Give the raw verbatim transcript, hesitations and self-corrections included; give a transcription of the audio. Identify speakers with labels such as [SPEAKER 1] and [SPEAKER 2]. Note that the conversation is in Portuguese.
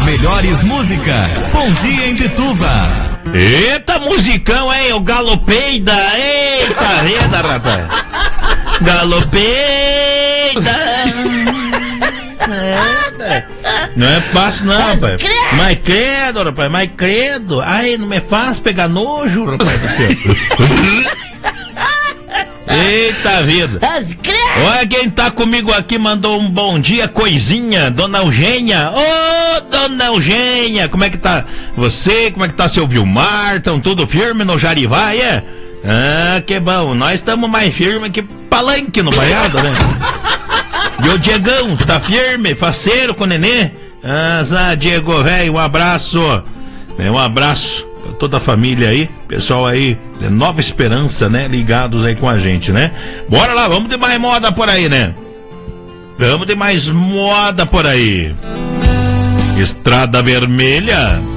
[SPEAKER 1] melhores músicas. Bom dia em Bituva.
[SPEAKER 2] Eita, musicão, hein? O Galopeida. Eita, reda, rapaz. Galopeida. Não é fácil, não,
[SPEAKER 3] Mas
[SPEAKER 2] rapaz.
[SPEAKER 3] credo.
[SPEAKER 2] Mas credo, rapaz. Mas credo. Ai, não me faz pegar nojo, rapaz do céu. Eita vida.
[SPEAKER 3] Mas credo.
[SPEAKER 2] Olha quem tá comigo aqui, mandou um bom dia, coisinha, Dona Eugênia. Ô, oh, Dona Eugênia, como é que tá você? Como é que tá seu Vilmar? Tão tudo firme no Jarivai, é? Ah, que bom, nós estamos mais firmes que palanque no banhado, né? E o Diegão, tá firme, faceiro com o nenê? Ah, Zá, Diego, velho, um abraço. É, um abraço pra toda a família aí, pessoal aí, é Nova Esperança, né? Ligados aí com a gente, né? Bora lá, vamos de mais moda por aí, né? Vamos de mais moda por aí. Estrada Vermelha.